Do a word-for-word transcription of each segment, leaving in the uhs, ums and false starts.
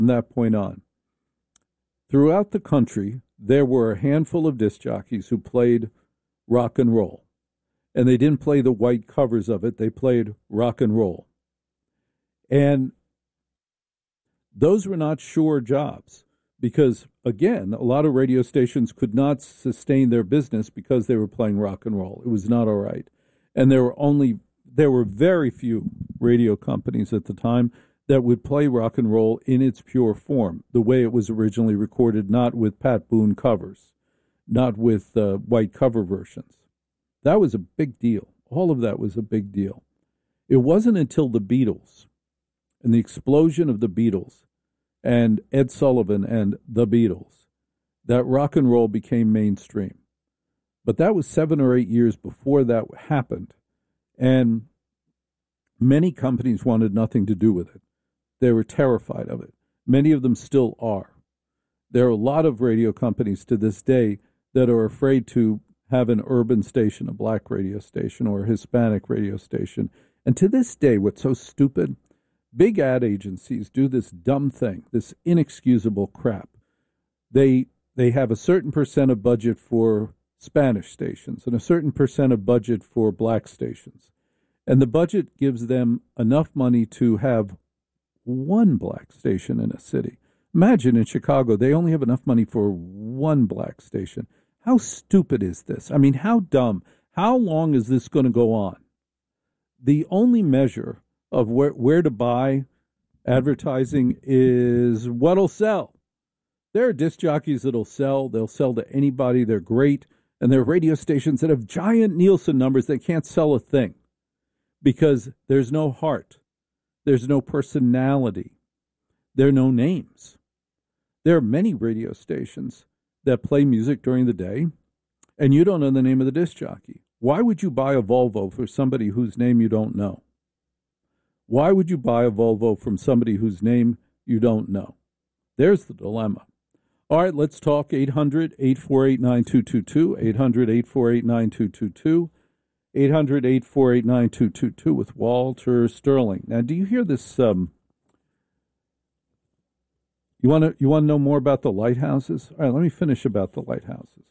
From that point on, throughout the country, there were a handful of disc jockeys who played rock and roll. And they didn't play the white covers of it. They played rock and roll. And those were not sure jobs because, again, a lot of radio stations could not sustain their business because they were playing rock and roll. It was not all right. And there were only, there were very few radio companies at the time that would play rock and roll in its pure form, the way it was originally recorded, not with Pat Boone covers, not with uh, white cover versions. That was a big deal. All of that was a big deal. It wasn't until the Beatles and the explosion of the Beatles and Ed Sullivan and the Beatles that rock and roll became mainstream. But that was seven or eight years before that happened. And many companies wanted nothing to do with it. They were terrified of it. Many of them still are. There are a lot of radio companies to this day that are afraid to have an urban station, a black radio station, or a Hispanic radio station. And to this day, what's so stupid, big ad agencies do this dumb thing, this inexcusable crap. They they have a certain percent of budget for Spanish stations and a certain percent of budget for black stations. And the budget gives them enough money to have one black station in a city. Imagine in Chicago, they only have enough money for one black station. How stupid is this? I mean, how dumb? How long is this going to go on? The only measure of where, where to buy advertising is what'll sell. There are disc jockeys that'll sell. They'll sell to anybody. They're great. And there are radio stations that have giant Nielsen numbers that can't sell a thing because there's no heart. There's no personality. There are no names. There are many radio stations that play music during the day, and you don't know the name of the disc jockey. Why would you buy a Volvo for somebody whose name you don't know? Why would you buy a Volvo from somebody whose name you don't know? There's the dilemma. All right, let's talk eight hundred, eight four eight, nine two two two, eight hundred, eight four eight, nine two two two, eight hundred, eight four eight, nine two two two with Walter Sterling. Now, do you hear this? Um, You want to you want to know more about the lighthouses? All right, let me finish about the lighthouses.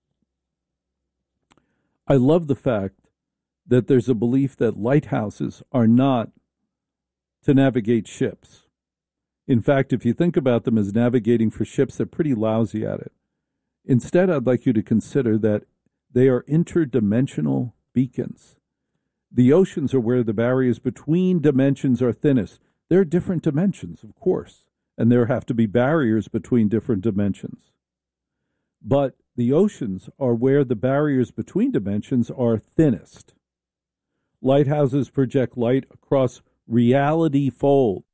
I love the fact that there's a belief that lighthouses are not to navigate ships. In fact, if you think about them as navigating for ships, they're pretty lousy at it. Instead, I'd like you to consider that they are interdimensional beacons. The oceans are where the barriers between dimensions are thinnest. There are different dimensions, of course. And there have to be barriers between different dimensions. But the oceans are where the barriers between dimensions are thinnest. Lighthouses project light across reality fold.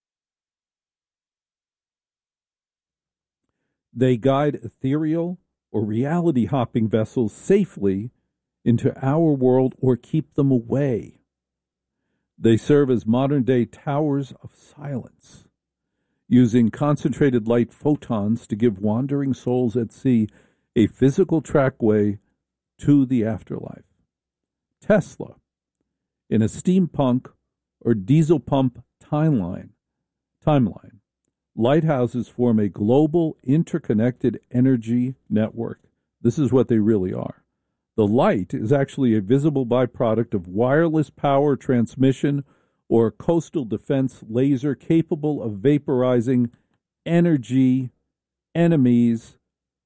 They guide ethereal or reality-hopping vessels safely into our world or keep them away. They serve as modern-day towers of silence, using concentrated light photons to give wandering souls at sea a physical trackway to the afterlife. Tesla, in a steampunk or diesel pump timeline, timeline, lighthouses form a global interconnected energy network. This is what they really are. The light is actually a visible byproduct of wireless power transmission or coastal defense laser capable of vaporizing energy enemies.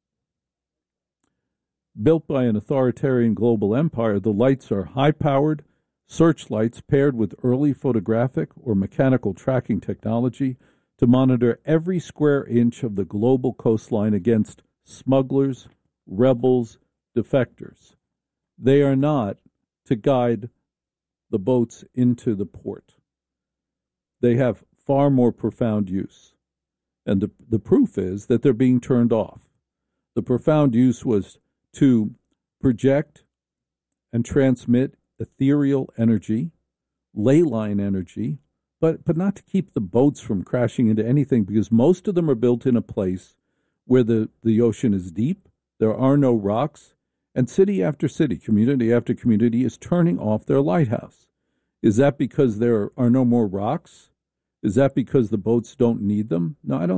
Built by an authoritarian global empire, the lights are high-powered searchlights paired with early photographic or mechanical tracking technology to monitor every square inch of the global coastline against smugglers, rebels, defectors. They are not to guide the boats into the port. They have far more profound use. And the, the proof is that they're being turned off. The profound use was to project and transmit ethereal energy, ley line energy, but, but not to keep the boats from crashing into anything, because most of them are built in a place where the, the ocean is deep, there are no rocks, and city after city, community after community is turning off their lighthouse. Is that because there are no more rocks? Is that because the boats don't need them? No, I don't